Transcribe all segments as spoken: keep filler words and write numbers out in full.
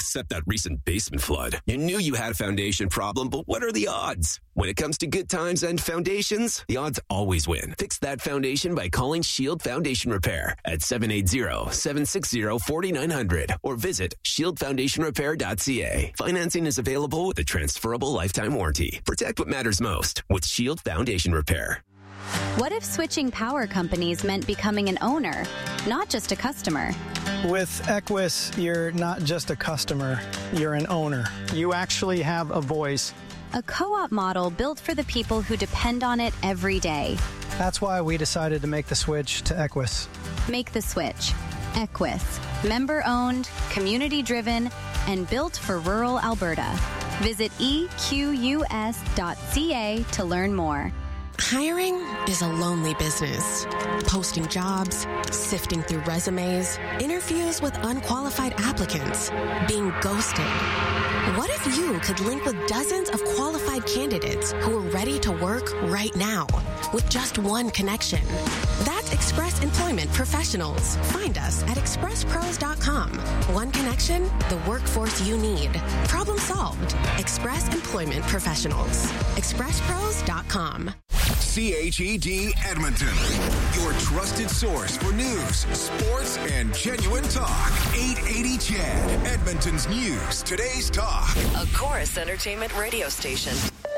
except that recent basement flood. You knew you had a foundation problem, but what are the odds? When it comes to good times and foundations, the odds always win. Fix that foundation by calling Shield Foundation Repair at seven eight zero, seven six zero, four nine zero zero or visit shield foundation repair dot c a. Financing is available with a transferable lifetime warranty. Protect what matters most with Shield Foundation Repair. What if switching power companies meant becoming an owner, not just a customer? With Equus, you're not just a customer, you're an owner. You actually have a voice. A co-op model built for the people who depend on it every day. That's why we decided to make the switch to Equus. Make the switch. Equus. Member-owned, community-driven, and built for rural Alberta. Visit e q u s dot c a to learn more. Hiring is a lonely business. Posting jobs, sifting through resumes, interviews with unqualified applicants, being ghosted. What if you could link with dozens of qualified candidates who are ready to work right now with just one connection? That's Express Employment Professionals. Find us at express pros dot com. One connection, the workforce you need. Problem solved. Express Employment Professionals. express pros dot com. C H E D Edmonton, your trusted source for news, sports, and genuine talk. eight eighty C H E D, Edmonton's news, today's talk. A Chorus Entertainment radio station.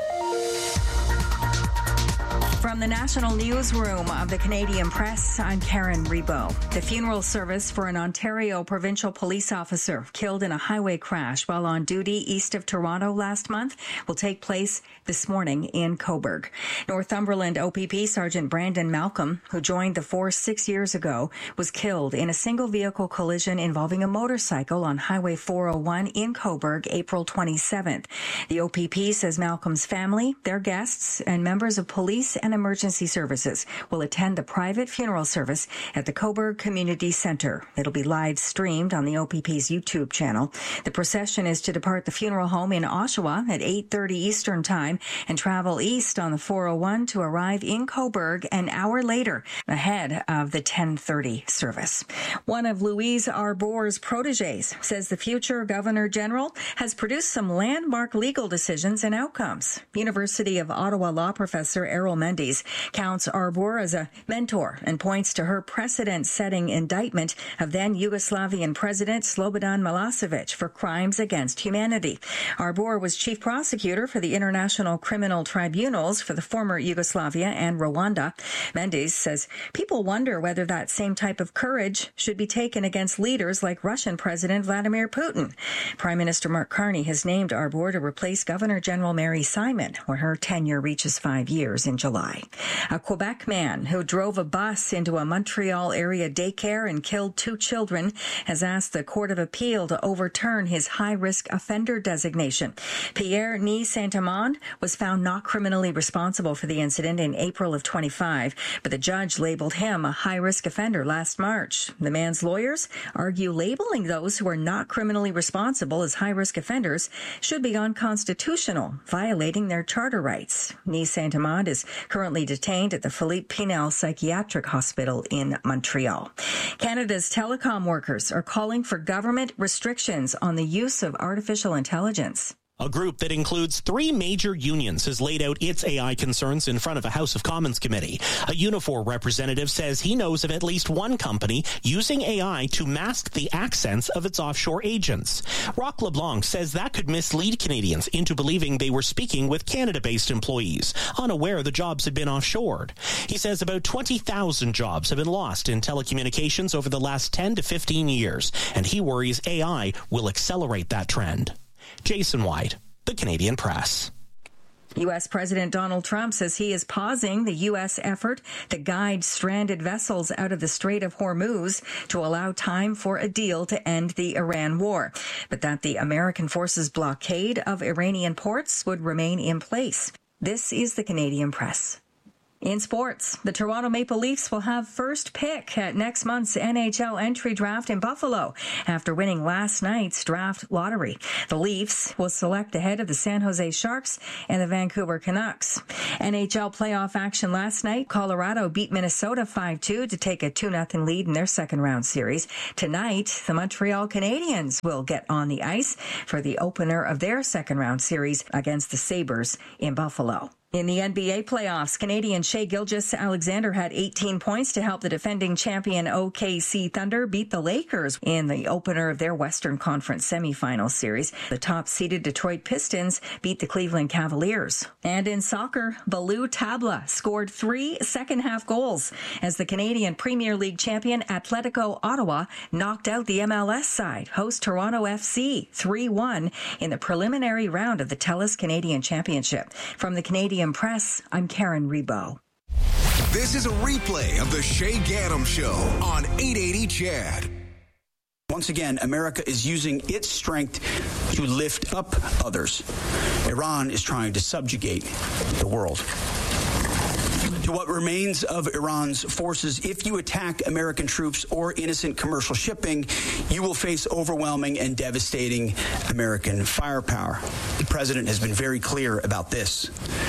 From the National Newsroom of the Canadian Press, I'm Karen Rebo. The funeral service for an Ontario provincial police officer killed in a highway crash while on duty east of Toronto last month will take place this morning in Cobourg. Northumberland O P P Sergeant Brandon Malcolm, who joined the force six years ago, was killed in a single vehicle collision involving a motorcycle on Highway four oh one in Cobourg, April twenty-seventh. The O P P says Malcolm's family, their guests, and members of police and emergency services will attend the private funeral service at the Cobourg Community Centre. It'll be live streamed on the O P P's YouTube channel. The procession is to depart the funeral home in Oshawa at eight thirty Eastern Time and travel east on the four oh one to arrive in Cobourg an hour later ahead of the ten thirty service. One of Louise Arbour's proteges says the future Governor General has produced some landmark legal decisions and outcomes. University of Ottawa law professor Errol Mendes counts Arbour as a mentor and points to her precedent-setting indictment of then Yugoslavian President Slobodan Milosevic for crimes against humanity. Arbour was chief prosecutor for the International Criminal Tribunals for the former Yugoslavia and Rwanda. Mendes says people wonder whether that same type of courage should be taken against leaders like Russian President Vladimir Putin. Prime Minister Mark Carney has named Arbour to replace Governor General Mary Simon when her tenure reaches five years in July. A Quebec man who drove a bus into a Montreal area daycare and killed two children has asked the Court of Appeal to overturn his high-risk offender designation. Pierre Ni Saint-Amand was found not criminally responsible for the incident in April of twenty-five, but the judge labeled him a high-risk offender last March. The man's lawyers argue labeling those who are not criminally responsible as high-risk offenders should be unconstitutional, violating their charter rights. Ni Saint-Amand is currently detained at the Philippe Pinel Psychiatric Hospital in Montreal. Canada's telecom workers are calling for government restrictions on the use of artificial intelligence. A group that includes three major unions has laid out its A I concerns in front of a House of Commons committee. A Unifor representative says he knows of at least one company using A I to mask the accents of its offshore agents. Roch LeBlanc says that could mislead Canadians into believing they were speaking with Canada-based employees, unaware the jobs had been offshored. He says about twenty thousand jobs have been lost in telecommunications over the last ten to fifteen years, and he worries A I will accelerate that trend. Jason White, The Canadian Press. U S. President Donald Trump says he is pausing the U S effort to guide stranded vessels out of the Strait of Hormuz to allow time for a deal to end the Iran war, but that the American forces' blockade of Iranian ports would remain in place. This is The Canadian Press. In sports, the Toronto Maple Leafs will have first pick at next month's N H L entry draft in Buffalo after winning last night's draft lottery. The Leafs will select ahead of the San Jose Sharks and the Vancouver Canucks. N H L playoff action last night. Colorado beat Minnesota five two to take a two nothing lead in their second round series. Tonight, the Montreal Canadiens will get on the ice for the opener of their second round series against the Sabres in Buffalo. In the N B A playoffs, Canadian Shai Gilgeous-Alexander had eighteen points to help the defending champion O K C Thunder beat the Lakers in the opener of their Western Conference semifinal series. The top-seeded Detroit Pistons beat the Cleveland Cavaliers. And in soccer, Balou Tabla scored three second-half goals as the Canadian Premier League champion Atletico Ottawa knocked out the M L S side, host Toronto F C, three one in the preliminary round of the TELUS Canadian Championship. From the Canadian Press, I'm Karen Rebo. This is a replay of the Shay Gaddam Show on eight eighty C H E D. Once again, America is using its strength to lift up others. Iran is trying to subjugate the world. To what remains of Iran's forces, if you attack American troops or innocent commercial shipping, you will face overwhelming and devastating American firepower. The president has been very clear about this.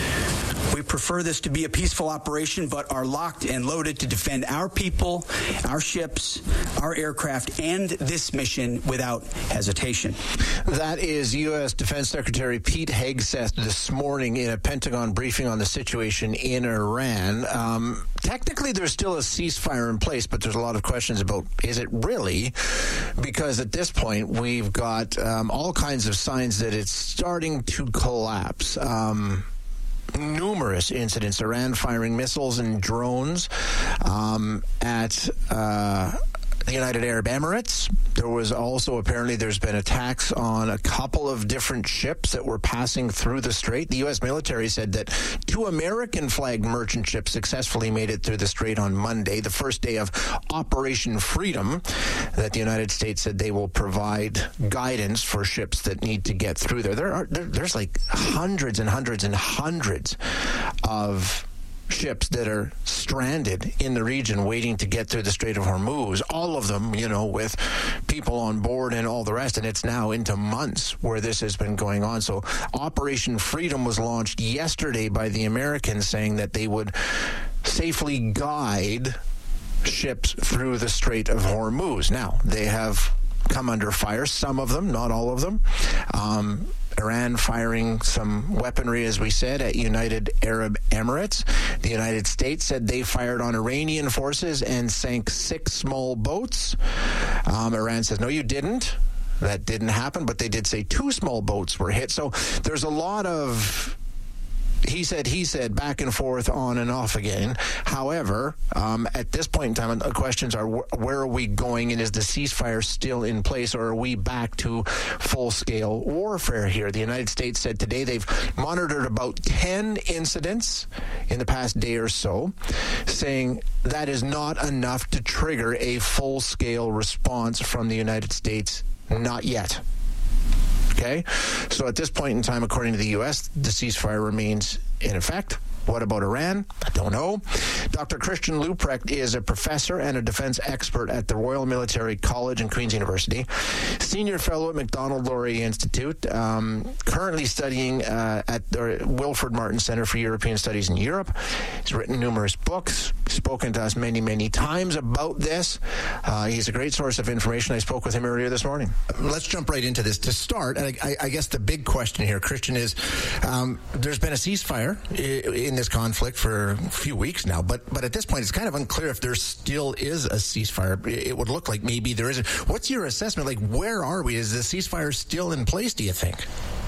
We prefer this to be a peaceful operation, but are locked and loaded to defend our people, our ships, our aircraft, and this mission without hesitation. That is U S. Defense Secretary Pete Hegseth this morning in a Pentagon briefing on the situation in Iran. Um, technically, there's still a ceasefire in place, but there's a lot of questions about, is it really? Because at this point, we've got um, all kinds of signs that it's starting to collapse. Um Numerous incidents, Iran firing missiles and drones um, at uh, the United Arab Emirates. There was also, apparently, there's been attacks on a couple of different ships that were passing through the strait. The U S military said that two American-flagged merchant ships successfully made it through the strait on Monday, the first day of Operation Freedom, that the United States said they will provide guidance for ships that need to get through there. There are there, There's like hundreds and hundreds and hundreds of ships that are stranded in the region waiting to get through the Strait of Hormuz, all of them, you know, with people on board and all the rest, and it's now into months where this has been going on. So Operation Freedom was launched yesterday by the Americans, saying that they would safely guide ships through the Strait of Hormuz. Now, they have come under fire, some of them, not all of them. Um, Iran firing some weaponry, as we said, at United Arab Emirates. The United States said they fired on Iranian forces and sank six small boats. Um, Iran says, no, you didn't. That didn't happen, but they did say two small boats were hit. So there's a lot of he said, he said, back and forth, on and off again. However, um, at this point in time, the questions are, wh- where are we going, and is the ceasefire still in place, or are we back to full-scale warfare here? The United States said today they've monitored about ten incidents in the past day or so, saying that is not enough to trigger a full-scale response from the United States. Not yet. Okay? So at this point in time, according to the U S, the ceasefire remains in effect. What about Iran? I don't know. Doctor Christian Leuprecht is a professor and a defense expert at the Royal Military College and Queen's University, senior fellow at Macdonald-Laurier Institute, um, currently studying uh, at the Wilfrid Martin Center for European Studies in Europe. He's written numerous books, spoken to us many, many times about this. Uh, he's a great source of information. I spoke with him earlier this morning. Let's jump right into this. To start, I, I guess the big question here, Christian, is um, there's been a ceasefire in this conflict for a few weeks now, but but at this point it's kind of unclear if there still is a ceasefire. It would look like maybe there isn't. What's your assessment? Like, where are we? Is the ceasefire still in place, do you think?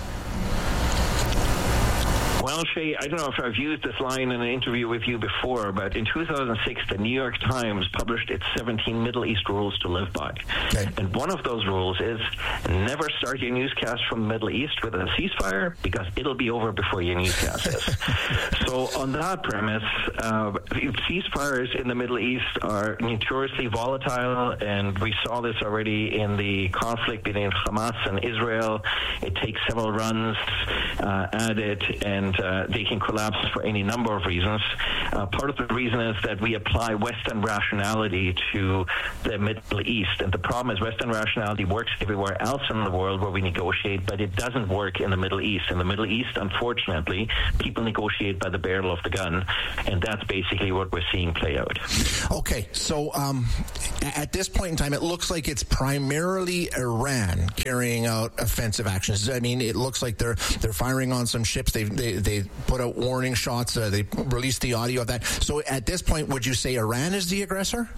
Well, Shay, I don't know if I've used this line in an interview with you before, but in two thousand six, the New York Times published its seventeen Middle East rules to live by. Okay. And one of those rules is never start your newscast from the Middle East with a ceasefire, because it'll be over before your newscast is. So on that premise, uh, ceasefires in the Middle East are notoriously volatile, and we saw this already in the conflict between Hamas and Israel. It takes several runs uh, at it, and uh, they can collapse for any number of reasons. Uh, part of the reason is that we apply Western rationality to the Middle East, and the problem is Western rationality works everywhere else in the world where we negotiate, but it doesn't work in the Middle East. In the Middle East, unfortunately, people negotiate by the barrel of the gun, and that's basically what we're seeing play out. Okay, so um, at this point in time, it looks like it's primarily Iran carrying out offensive actions. I mean, it looks like they're they're firing on some ships. They they, they put out warning shots. Uh, they released the audio of that. So at this point, would you say Iran is the aggressor?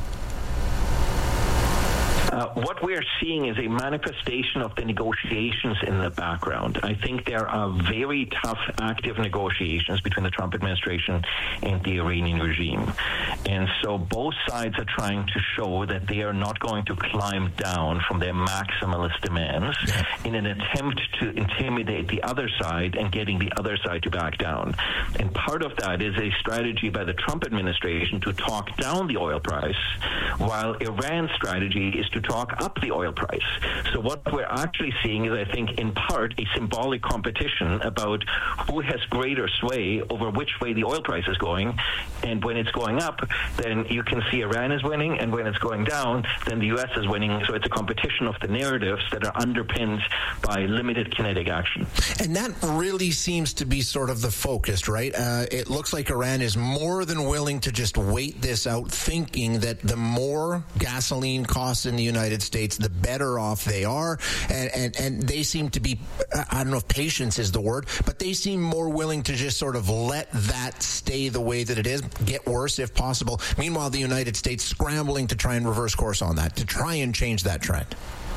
Uh, what we're seeing is a manifestation of the negotiations in the background. I think there are very tough, active negotiations between the Trump administration and the Iranian regime. And so both sides are trying to show that they are not going to climb down from their maximalist demands in an attempt to intimidate the other side and getting the other side to back down. And part of that is a strategy by the Trump administration to talk down the oil price, while Iran's strategy is to talk up the oil price. So what we're actually seeing is, I think, in part, a symbolic competition about who has greater sway over which way the oil price is going. And when it's going up, then you can see Iran is winning, and when it's going down, then the U S is winning. So it's a competition of the narratives that are underpinned by limited kinetic action. And that really seems to be sort of the focus, right? Uh, it looks like Iran is more than willing to just wait this out, thinking that the more gasoline costs in the United States, the better off they are. And, and, and they seem to be, I don't know if patience is the word, but they seem more willing to just sort of let that stay the way that it is, get worse if possible. Meanwhile, the United States scrambling to try and reverse course on that, to try and change that trend.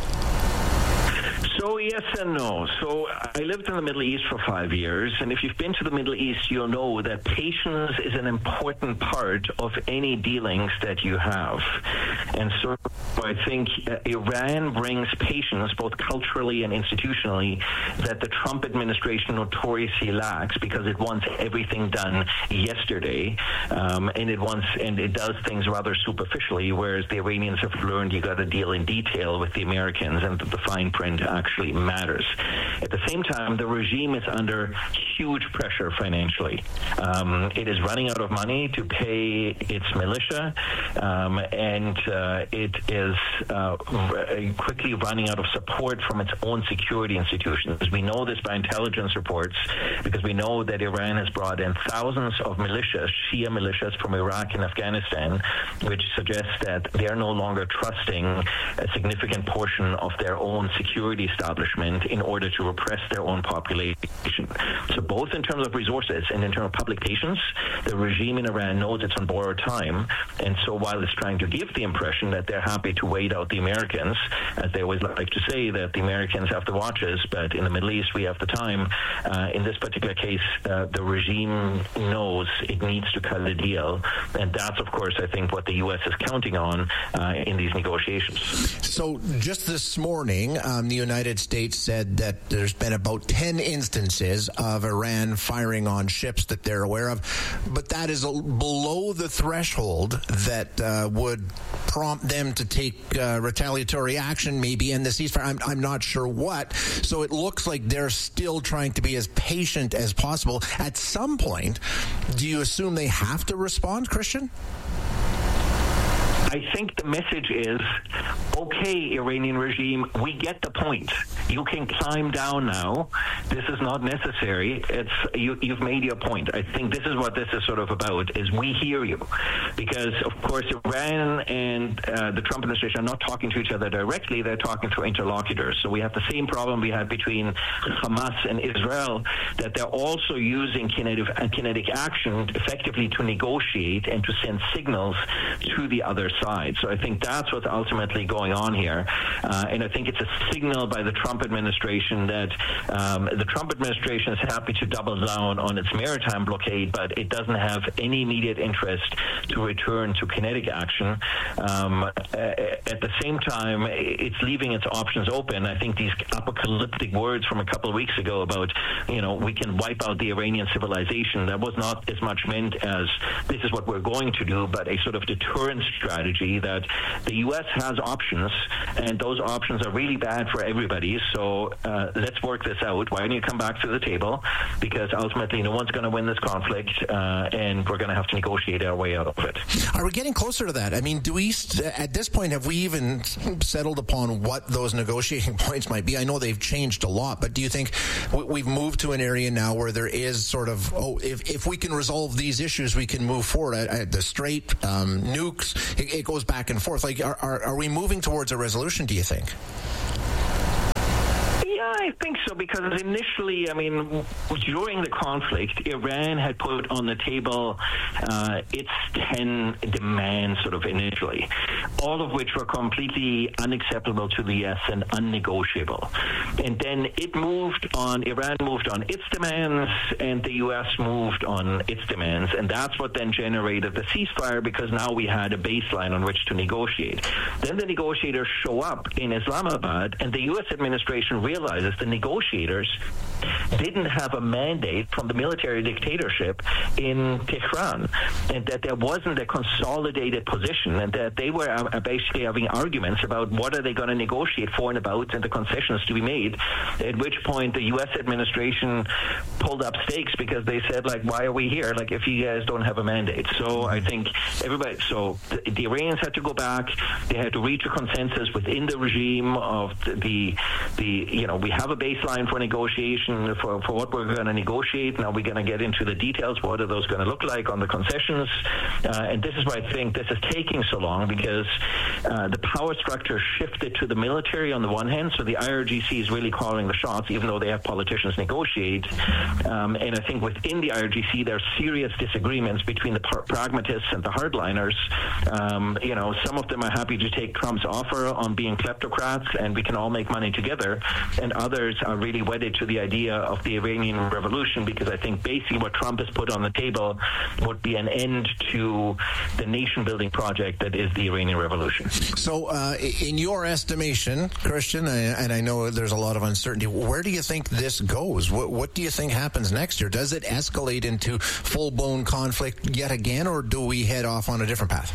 So yes and no. So I lived in the Middle East for five years, and if you've been to the Middle East, you'll know that patience is an important part of any dealings that you have. And so I think uh, Iran brings patience, both culturally and institutionally, that the Trump administration notoriously lacks, because it wants everything done yesterday, um, and it wants and it does things rather superficially, whereas the Iranians have learned you got to deal in detail with the Americans, and the fine print actually matters. At the same time, the regime is under huge pressure financially. Um, it is running out of money to pay its militia, um, and uh, it is uh, quickly running out of support from its own security institutions. We know this by intelligence reports, because we know that Iran has brought in thousands of militias, Shia militias from Iraq and Afghanistan, which suggests that they are no longer trusting a significant portion of their own security establishment in order to repress their own population. So both in terms of resources and in terms of public patience, the regime in Iran knows it's on borrowed time. And so while it's trying to give the impression that they're happy to wait out the Americans, as they always like to say that the Americans have the watches, but in the Middle East we have the time, uh, in this particular case, uh, the regime knows it needs to cut a deal. And that's, of course, I think what the U S is counting on uh, in these negotiations. So just this morning, um, the United States said that there's been about ten instances of Iran firing on ships that they're aware of, but that is below the threshold that uh, would prompt them to take uh, retaliatory action, maybe end the ceasefire. I'm, I'm not sure what. So it looks like they're still trying to be as patient as possible. At some point, do you assume they have to respond, Christian? I think the message is, okay, Iranian regime, we get the point. You can climb down now. This is not necessary. It's you, you've made your point. I think this is what this is sort of about, is we hear you. Because, of course, Iran and uh, the Trump administration are not talking to each other directly. They're talking through interlocutors. So we have the same problem we had between Hamas and Israel, that they're also using kinetic, kinetic action effectively to negotiate and to send signals to the other side. So I think that's what's ultimately going on here. Uh, and I think it's a signal by the Trump administration that um, the Trump administration is happy to double down on its maritime blockade, but it doesn't have any immediate interest to return to kinetic action. Um, at the same time, it's leaving its options open. I think these apocalyptic words from a couple of weeks ago about, you know, we can wipe out the Iranian civilization, that was not as much meant as this is what we're going to do, but a sort of deterrence strategy strategy that the U S has options, and those options are really bad for everybody. So uh, let's work this out. Why don't you come back to the table? Because ultimately, no one's going to win this conflict, uh, and we're going to have to negotiate our way out of it. Are we getting closer to that? I mean, do we, at this point, have we even settled upon what those negotiating points might be? I know they've changed a lot, but do you think we've moved to an area now where there is sort of, oh, if, if we can resolve these issues, we can move forward? At, at the Strait, um, nukes, it, it goes back and forth. Like, are, are, are we moving towards a resolution, do you think? Yeah, I think so, because initially, I mean, during the conflict, Iran had put on the table uh, its ten demands sort of initially, all of which were completely unacceptable to the U S and unnegotiable. And then it moved on, Iran moved on its demands, and the U S moved on its demands. And that's what then generated the ceasefire, because now we had a baseline on which to negotiate. Then the negotiators show up in Islamabad, and the U S administration realizes the negotiators didn't have a mandate from the military dictatorship in Tehran, and that there wasn't a consolidated position, and that they were uh, basically having arguments about what are they going to negotiate for and about, and the concessions to be made, at which point the U S administration pulled up stakes, because they said, like, why are we here, like, if you guys don't have a mandate? So I think everybody, so the, the Iranians had to go back, they had to reach a consensus within the regime of the, the you know, we have a baseline for negotiation for, for what we're going to negotiate. Now we're going to get into the details. What are those going to look like on the concessions? Uh, and this is why I think this is taking so long, because uh, the power structure shifted to the military on the one hand. So the I R G C is really calling the shots, even though they have politicians negotiate. Um, and I think within the I R G C, there are serious disagreements between the par- pragmatists and the hardliners. Um, you know, some of them are happy to take Trump's offer on being kleptocrats and we can all make money together. And others are really wedded to the idea of the Iranian revolution, because I think basically what Trump has put on the table would be an end to the nation-building project that is the Iranian revolution. So uh, in your estimation, Christian, and I know there's a lot of uncertainty, where do you think this goes? What, what do you think happens next year? Does it escalate into full-blown conflict yet again, or do we head off on a different path?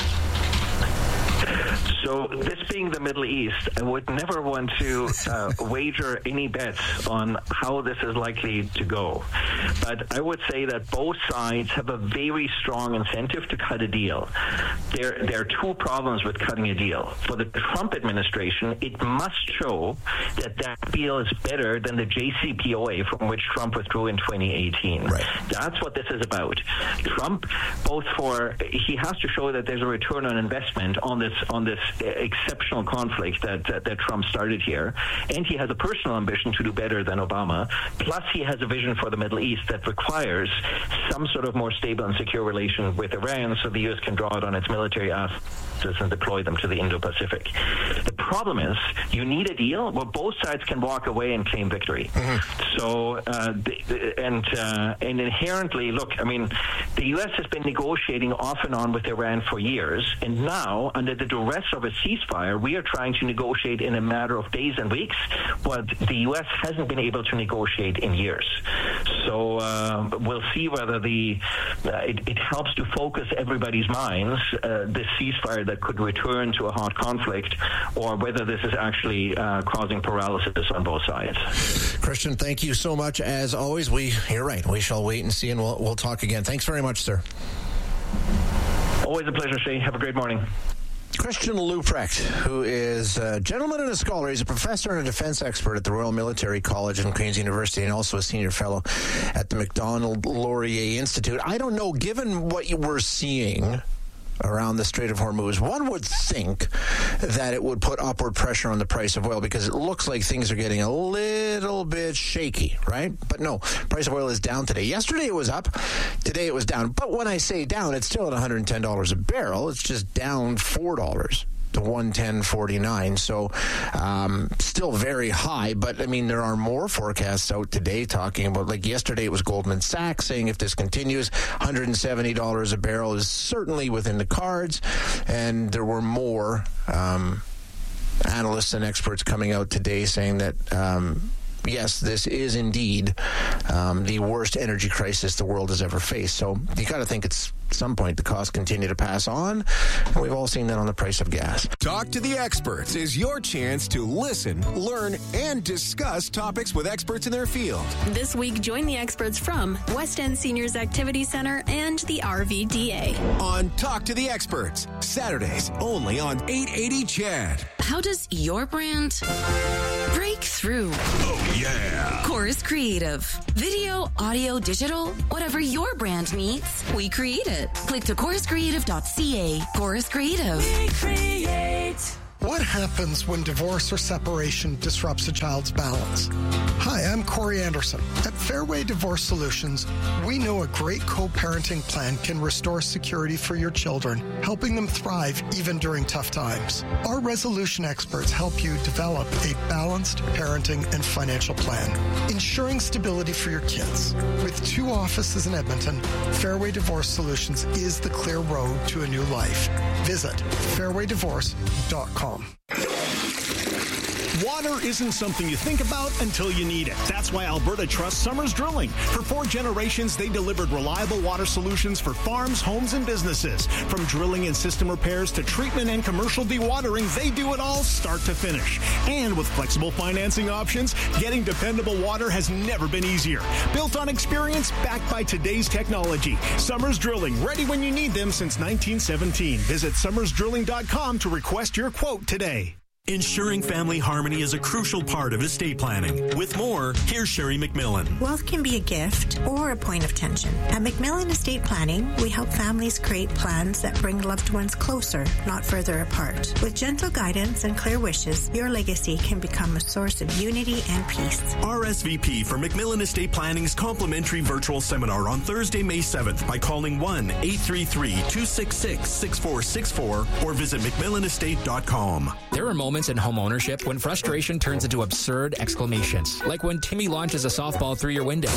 So this being the Middle East, I would never want to uh, wager any bets on how this is likely to go. But I would say that both sides have a very strong incentive to cut a deal. There, there are two problems with cutting a deal. For the Trump administration, it must show that that deal is better than the J C P O A from which Trump withdrew in twenty eighteen. Right. That's what this is about. Trump, both for, he has to show that there's a return on investment on this on this exceptional conflict that, that that Trump started here, and he has a personal ambition to do better than Obama. Plus, he has a vision for the Middle East that requires some sort of more stable and secure relation with Iran, so the U S can draw it on its military assets and deploy them to the Indo-Pacific. The problem is, you need a deal where both sides can walk away and claim victory. Mm-hmm. So, uh, the, the, and uh, and inherently, look, I mean, the U S has been negotiating off and on with Iran for years, and now, under the duress of a ceasefire, we are trying to negotiate in a matter of days and weeks what the U S hasn't been able to negotiate in years. So uh, we'll see whether the uh, it, it helps to focus everybody's minds, uh, this ceasefire that could return to a hot conflict, or whether this is actually uh, causing paralysis on both sides. Christian, thank you so much. As always, we you're right. We shall wait and see, and we'll we'll talk again. Thanks very much, sir. Always a pleasure, Shay. Have a great morning. Christian Leuprecht, who is a gentleman and a scholar. He's a professor and a defense expert at the Royal Military College and Queen's University, and also a senior fellow at the Macdonald Laurier Institute. I don't know, given what you were seeing around the Strait of Hormuz, one would think that it would put upward pressure on the price of oil, because it looks like things are getting a little bit shaky, right? But no, price of oil is down today. Yesterday it was up. Today it was down. But when I say down, it's still at one hundred ten dollars a barrel. It's just down four dollars. To one ten forty-nine, so um, still very high. But I mean, there are more forecasts out today talking about, like yesterday it was Goldman Sachs saying if this continues, one hundred seventy dollars a barrel is certainly within the cards. And there were more um, analysts and experts coming out today saying that um, yes, this is indeed um, the worst energy crisis the world has ever faced. So you got to think it's at some point the costs continue to pass on, and we've all seen that on the price of gas. Talk to the Experts is your chance to listen, learn, and discuss topics with experts in their field. This week, join the experts from West End Seniors Activity Center and the R V D A. On Talk to the Experts, Saturdays only on eight eighty C H E D. How does your brand break through? Oh, yeah. Chorus Creative. Video, audio, digital, whatever your brand needs, we create it. Click to chorus creative dot c a. Chorus Creative. We create. What happens when divorce or separation disrupts a child's balance? Hi, I'm Corey Anderson. At Fairway Divorce Solutions, we know a great co-parenting plan can restore security for your children, helping them thrive even during tough times. Our resolution experts help you develop a balanced parenting and financial plan, ensuring stability for your kids. With two offices in Edmonton, Fairway Divorce Solutions is the clear road to a new life. Visit fairway divorce dot com. Water isn't something you think about until you need it. That's why Alberta trusts Summers Drilling. For four generations, they delivered reliable water solutions for farms, homes, and businesses. From drilling and system repairs to treatment and commercial dewatering, they do it all start to finish. And with flexible financing options, getting dependable water has never been easier. Built on experience, backed by today's technology. Summers Drilling, ready when you need them since nineteen seventeen. Visit summers drilling dot com to request your quote today. Ensuring family harmony is a crucial part of estate planning. With more, here's Sherry McMillan. Wealth can be a gift or a point of tension. At McMillan Estate Planning, we help families create plans that bring loved ones closer, not further apart. With gentle guidance and clear wishes, your legacy can become a source of unity and peace. R S V P for McMillan Estate Planning's complimentary virtual seminar on Thursday, May seventh by calling one eight three three, two six six, six four six four or visit mcmillan estate dot com. There are moments in home ownership when frustration turns into absurd exclamations, like when Timmy launches a softball through your window,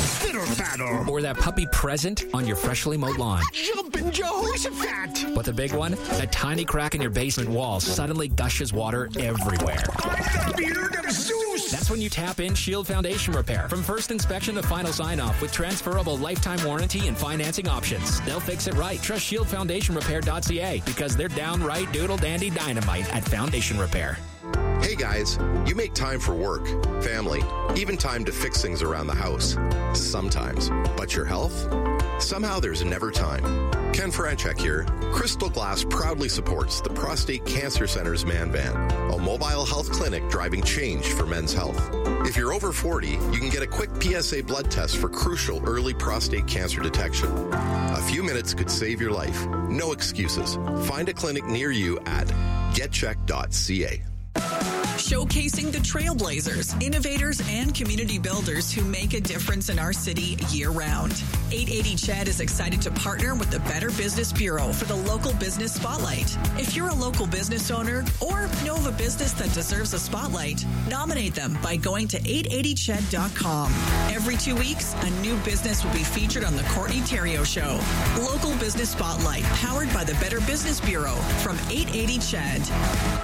or that puppy present on your freshly mowed lawn. Jumpin' Jehoshaphat! But the big one, a tiny crack in your basement wall suddenly gushes water everywhere. I'm the beard of Zeus! That's when you tap in Shield Foundation Repair. From first inspection to final sign-off with transferable lifetime warranty and financing options. They'll fix it right. Trust shield foundation repair dot c a because they're downright doodle-dandy dynamite at Foundation Repair. Hey guys, you make time for work, family, even time to fix things around the house. Sometimes. But your health? Somehow there's never time. Ken Franchek here. Crystal Glass proudly supports the Prostate Cancer Center's Man Van, a mobile health clinic driving change for men's health. If you're over forty, you can get a quick P S A blood test for crucial early prostate cancer detection. A few minutes could save your life. No excuses. Find a clinic near you at get check dot c a. Showcasing the trailblazers, innovators, and community builders who make a difference in our city year-round. eight eighty C H E D is excited to partner with the Better Business Bureau for the Local Business Spotlight. If you're a local business owner or know of a business that deserves a spotlight, nominate them by going to eight eighty C H E D dot com. Every two weeks, a new business will be featured on the Courtney Theriault Show. Local Business Spotlight, powered by the Better Business Bureau from eight eighty C H E D.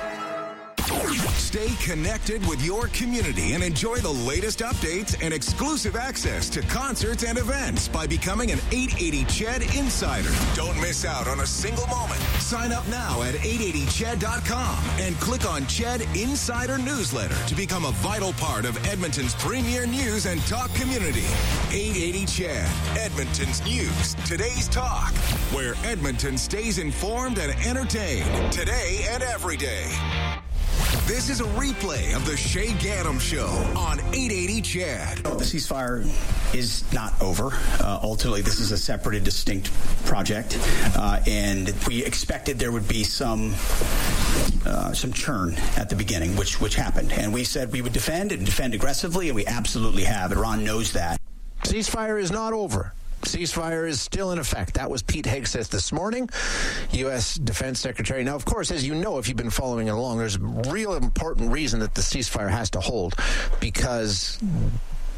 Stay connected with your community and enjoy the latest updates and exclusive access to concerts and events by becoming an eight eighty C H E D Insider. Don't miss out on a single moment. Sign up now at eight eighty C H E D dot com and click on C H E D Insider Newsletter to become a vital part of Edmonton's premier news and talk community. eight eighty C H E D, Edmonton's news, today's talk, where Edmonton stays informed and entertained today and every day. This is a replay of the Shay Gaddam Show on eight eighty C H E D. The ceasefire is not over. Uh, ultimately, this is a separate and distinct project, uh, and we expected there would be some uh, some churn at the beginning, which which happened. And we said we would defend and defend aggressively, and we absolutely have. Iran knows that. Ceasefire is not over. Ceasefire is still in effect. That was Pete Hegseth this morning, U S Defense Secretary. Now, of course, as you know, if you've been following it along, there's a real important reason that the ceasefire has to hold, because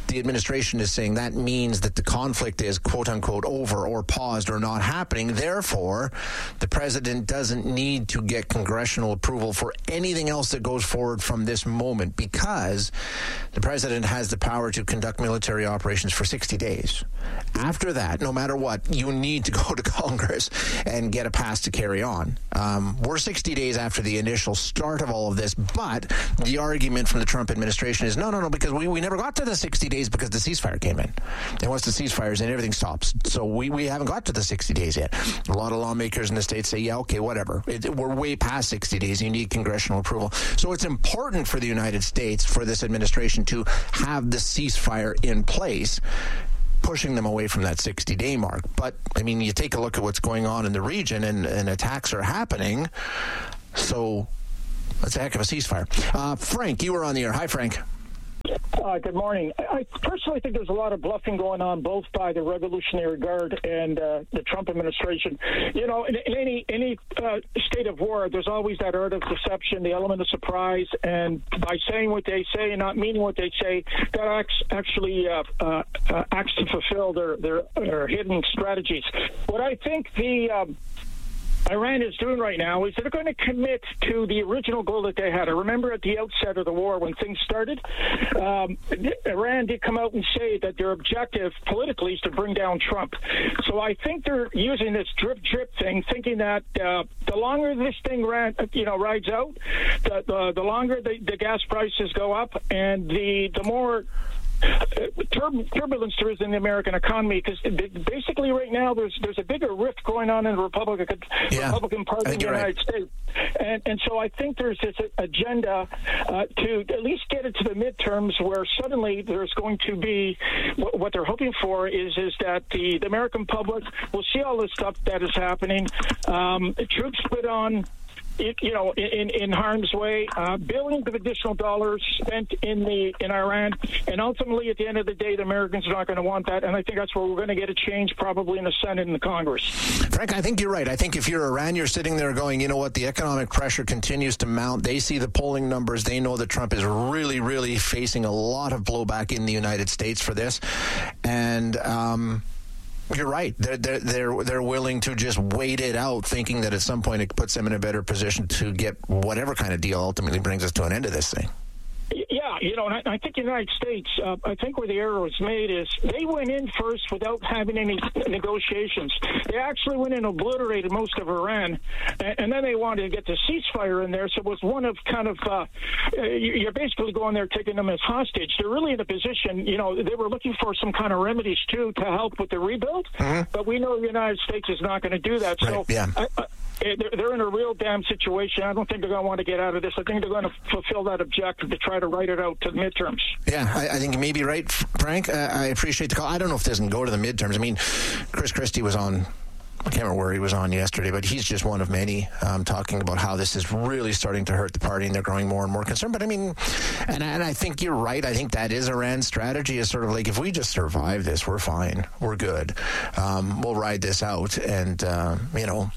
the administration is saying that means that the conflict is quote-unquote over or paused or not happening. Therefore, the president doesn't need to get congressional approval for anything else that goes forward from this moment, because the president has the power to conduct military operations for sixty days. After that, no matter what, you need to go to Congress and get a pass to carry on. Um, we're sixty days after the initial start of all of this, but the argument from the Trump administration is no, no, no, because we, we never got to the sixty days because the ceasefire came in. And once the ceasefire's in, everything stops. So we, we haven't got to the sixty days yet. A lot of lawmakers in the states say, yeah, okay, whatever. It, we're way past sixty days. You need congressional approval. So it's important for the United States, for this administration to have the ceasefire in place, pushing them away from that sixty-day mark. But, I mean, you take a look at what's going on in the region, and, and attacks are happening. So that's a heck of a ceasefire. Uh, Frank, you were on the air. Hi, Frank. Uh, good morning. I personally think there's a lot of bluffing going on both by the Revolutionary Guard and uh, the Trump administration. You know, in, in any any uh, state of war, there's always that art of deception, the element of surprise, and by saying what they say and not meaning what they say, that acts, actually uh, uh, uh, acts to fulfill their, their, their hidden strategies. What I think the... Um, Iran is doing right now is they're going to commit to the original goal that they had. I remember at the outset of the war when things started, um, Iran did come out and say that their objective politically is to bring down Trump. So I think they're using this drip drip thing, thinking that uh, the longer this thing ran, you know, rides out, the the, the longer the, the gas prices go up, and the the more Tur- turbulence there is in the American economy, because basically right now there's there's a bigger rift going on in the Republican yeah, Republican Party in the United right. States, and and so I think there's this agenda uh, to at least get it to the midterms, where suddenly there's going to be what, what they're hoping for is is that the, the American public will see all this stuff that is happening, um, troops put on. It, you know, in, in harm's way, uh, billions of additional dollars spent in the in Iran, and ultimately, at the end of the day, the Americans are not going to want that, and I think that's where we're going to get a change, probably in the Senate and the Congress. Frank, I think you're right. I think if you're Iran, you're sitting there going, you know what, the economic pressure continues to mount. They see the polling numbers. They know that Trump is really, really facing a lot of blowback in the United States for this, and um you're right. They're, they're they're they're willing to just wait it out, thinking that at some point it puts them in a better position to get whatever kind of deal ultimately brings us to an end of this thing. Yeah, you know, and I, I think the United States, uh, I think where the error was made is they went in first without having any negotiations. They actually went in and obliterated most of Iran, and, and then they wanted to get the ceasefire in there, so it was one of kind of, uh, you're basically going there taking them as hostage. They're really in a position, you know, they were looking for some kind of remedies, too, to help with the rebuild, mm-hmm. but we know the United States is not going to do that. Right, so yeah. I, I, They're, they're in a real damn situation. I don't think they're going to want to get out of this. I think they're going to fulfill that objective to try to write it out to the midterms. Yeah, I, I think you may be right, Frank. Uh, I appreciate the call. I don't know if this can go to the midterms. I mean, Chris Christie was on, I can't remember where he was on yesterday, but he's just one of many um, talking about how this is really starting to hurt the party and they're growing more and more concerned. But I mean, and, and I think you're right. I think that is Iran's strategy, is sort of like, if we just survive this, we're fine. We're good. Um, we'll ride this out. And, uh, you know,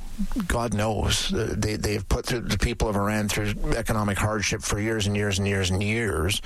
God knows they they've put the people of Iran through economic hardship for years and years and years and years.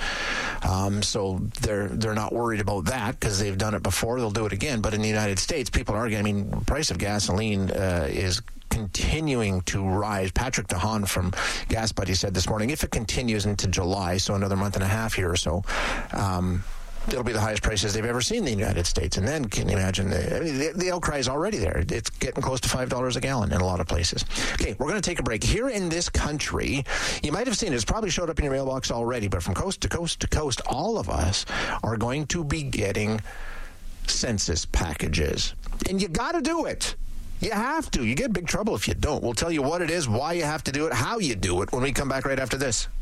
Um, so they're they're not worried about that because they've done it before. They'll do it again. But in the United States, people are. I mean, the price of gasoline uh, is continuing to rise. Patrick DeHaan from Gas Buddy said this morning, if it continues into July, so another month and a half here or so. Um, It'll be the highest prices they've ever seen in the United States. And then, can you imagine, the, I mean, the, the outcry is already there. It's getting close to five dollars a gallon in a lot of places. Okay, we're going to take a break. Here in this country, you might have seen it. It's probably showed up in your mailbox already, but from coast to coast to coast, all of us are going to be getting census packages. And you got to do it. You have to. You get in big trouble if you don't. We'll tell you what it is, why you have to do it, how you do it when we come back right after this.